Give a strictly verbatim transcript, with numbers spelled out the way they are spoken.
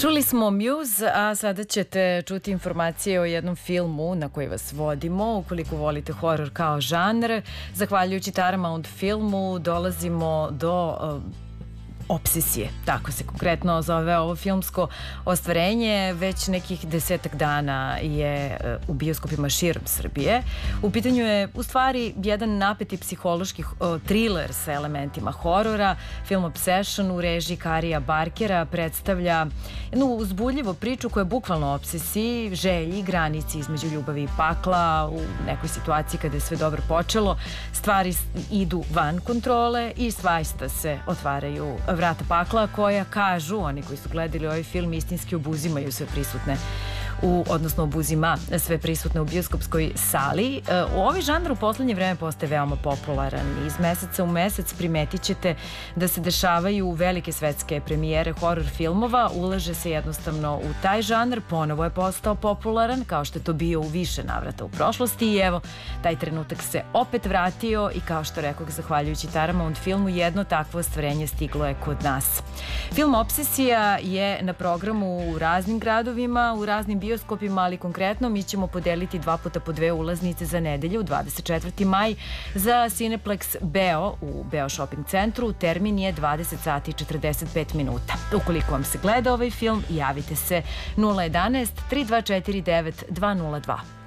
Čuli smo Muse, a sada ćete čuti informacije o jednom filmu na koji vas vodimo. Ukoliko volite horor kao žanr, zahvaljujući Paramount filmu dolazimo do uh, Opsesije, tako se konkretno zove ovo filmsko ostvarenje. Već nekih desetak dana je u bioskopima širom Srbije. U pitanju je u stvari jedan napeti psihološki thriller sa elementima horora. Film Obsession u režiji Karija Barkera predstavlja jednu uzbudljivu priču koja je bukvalno o obsesiji, želji, granici između ljubavi i pakla. U nekoj situaciji kada je sve dobro počelo, stvari idu van kontrole i svaista se otvaraju vrata pakla koja, kažu oni koji su gledali ovaj film, istinski obuzimaju sve prisutne u, odnosno obuzima sve prisutne u bioskopskoj sali. U ovaj žanr u poslednje vreme postaje veoma popularan. Iz meseca u mesec primetit ćete da se dešavaju velike svetske premijere horor filmova, ulaže se jednostavno u taj žanr, ponovo je postao popularan, kao što je to bio u više navrata u prošlosti i evo, taj trenutak se opet vratio i kao što rekao, zahvaljujući Paramount filmu, jedno takvo ostvarenje stiglo je kod nas. Film Opsesija je na programu u raznim gradovima, u raznim bioskopima, ali konkretno mi ćemo podeliti dva puta po dve ulaznice za nedelju, dvadeset četvrti maj, za Cineplex Beo u Beo shopping centru. Termin je dvadeset sati i četrdeset pet minuta. Ukoliko vam se gleda ovaj film, javite se nula jedanaest, tri dva četiri devet, dva nula dva.